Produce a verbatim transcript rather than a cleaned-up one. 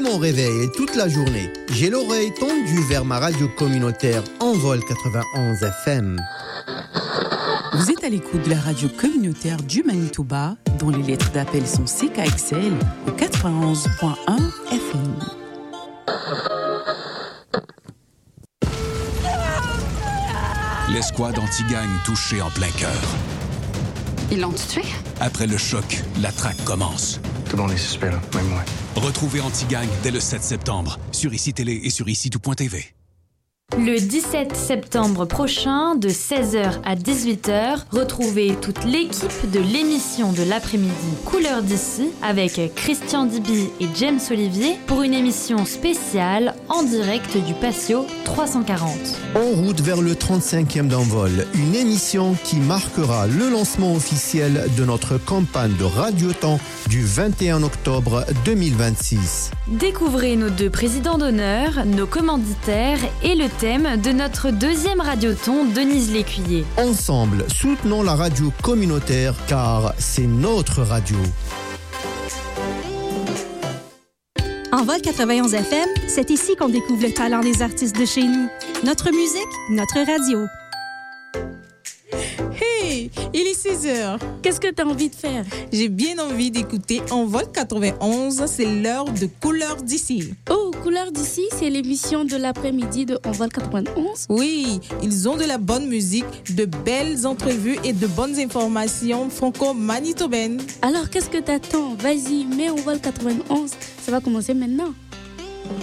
mon réveil et toute la journée, j'ai l'oreille tendue vers ma radio communautaire Envol quatre-vingt-onze F M. Vous êtes à l'écoute de la radio communautaire du Manitoba, dont les lettres d'appel sont C K X L au quatre-vingt-onze point un F M. L'escouade anti-gang touchée en plein cœur. Ils l'ont tué? Après le choc, la traque commence. Tout le monde est suspect, là, même moi. Retrouvez Anti-Gang dès le sept septembre sur I C I Télé et sur ici tout point T V. Le dix-sept septembre prochain, de seize heures à dix-huit heures, retrouvez toute l'équipe de l'émission de l'après-midi Couleur d'ici avec Christian Diby et James Olivier pour une émission spéciale en direct du Patio trois cent quarante. En route vers le trente-cinquième d'Envol, une émission qui marquera le lancement officiel de notre campagne de Radioton du vingt et un octobre deux mille vingt-six. Découvrez nos deux présidents d'honneur, nos commanditaires et le thème de notre deuxième radioton Denise Lécuyer. Ensemble, soutenons la radio communautaire car c'est notre radio. Envol quatre-vingt-onze F M, c'est ici qu'on découvre le talent des artistes de chez nous. Notre musique, notre radio. Hey, il est six heures. Qu'est-ce que tu as envie de faire? J'ai bien envie d'écouter Envol quatre-vingt-onze, c'est l'heure de Couleur d'ici. Oh, Couleur d'ici, c'est l'émission de l'après-midi de Envol quatre-vingt-onze? Oui, ils ont de la bonne musique, de belles entrevues et de bonnes informations franco-manitobaines. Alors, qu'est-ce que t'attends? Vas-y, mets Envol quatre-vingt-onze, ça va commencer maintenant.